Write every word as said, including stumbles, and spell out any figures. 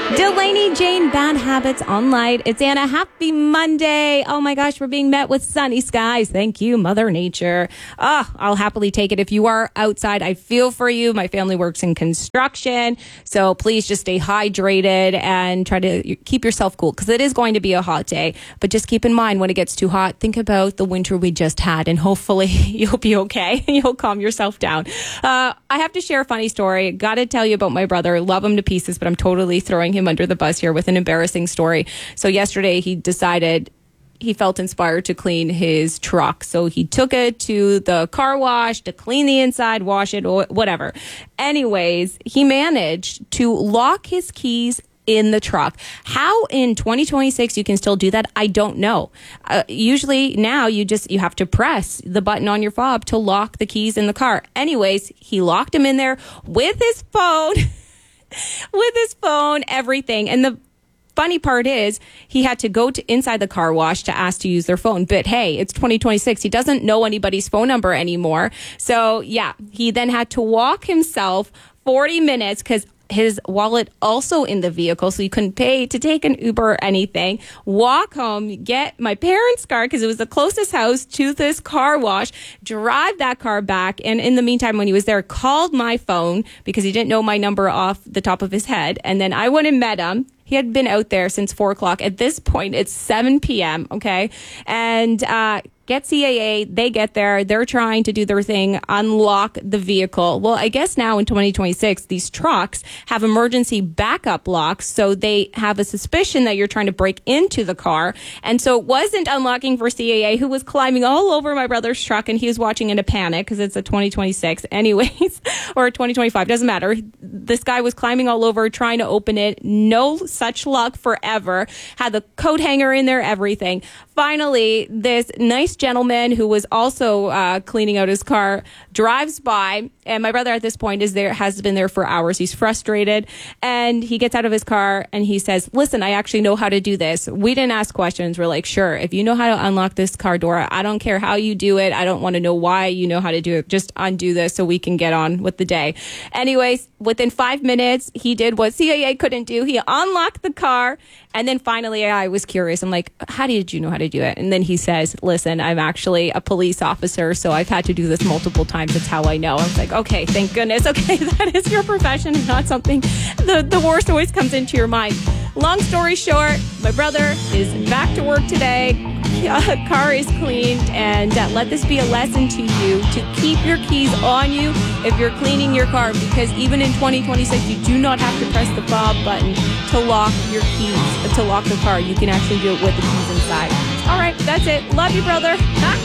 Delaney Jane, Bad Habits on Light. It's Anna. Happy Monday. Oh my gosh, we're being met with sunny skies. Thank you, Mother Nature. Oh, I'll happily take it. If you are outside, I feel for you. My family works in construction, so please just stay hydrated and try to keep yourself cool because it is going to be a hot day. But just keep in mind when it gets too hot, think about the winter we just had and hopefully you'll be okay. You'll calm yourself down. Uh, I have to share a funny story. Got to tell you about my brother. Love him to pieces, but I'm totally throwing him under the bus here with an embarrassing story. So yesterday he decided he felt inspired to clean his truck. So he took it to the car wash to clean the inside, wash it, or whatever. Anyways, he managed to lock his keys in the truck. How in twenty twenty-six you can still do that, I don't know. Uh, usually now you just, you have to press the button on your fob to lock the keys in the car. Anyways, he locked him in there with his phone. with his phone, everything. And the funny part is he had to go to inside the car wash to ask to use their phone. But hey, it's twenty twenty-six. He doesn't know anybody's phone number anymore. So yeah, he then had to walk himself forty minutes because his wallet also in the vehicle, so you couldn't pay to take an Uber or anything. Walk home, get my parents' car because it was the closest house to this car wash, drive that car back, and in the meantime, when he was there, called my phone because he didn't know my number off the top of his head, and then I went and met him. He had been out there since four o'clock. At this point, it's seven p.m., okay? And uh, get C A A, they get there. They're trying to do their thing, unlock the vehicle. Well, I guess now in twenty twenty-six, these trucks have emergency backup locks, so they have a suspicion that you're trying to break into the car. And so it wasn't unlocking for C A A, who was climbing all over my brother's truck, and he was watching in a panic because it's a twenty twenty-six anyways, or twenty twenty-five, doesn't matter. This guy was climbing all over, trying to open it. No such luck forever. Had the coat hanger in there, everything. Finally, this nice gentleman who was also uh, cleaning out his car drives by, and my brother at this point is there, has been there for hours. He's frustrated, and he gets out of his car and he says, listen, I actually know how to do this. We didn't ask questions. We're like, sure, if you know how to unlock this car door, I don't care how you do it. I don't want to know why you know how to do it. Just undo this so we can get on with the day. Anyways, within five minutes, he did what C A A couldn't do. He unlocked the car, and then finally I was curious. I'm like, how did you know how to do it? And then he says, listen, I'm actually a police officer, so I've had to do this multiple times. That's how I know. I was like, okay, thank goodness. Okay, that is your profession and not something the, the worst always comes into your mind. Long story short, my brother is back to work today. Uh, car is cleaned, and uh, let this be a lesson to you to keep your keys on you if you're cleaning your car, because even in twenty twenty-six, you do not have to press the fob button to lock your keys, to lock the car. You can actually do it with the keys inside. All right, that's it. Love you, brother.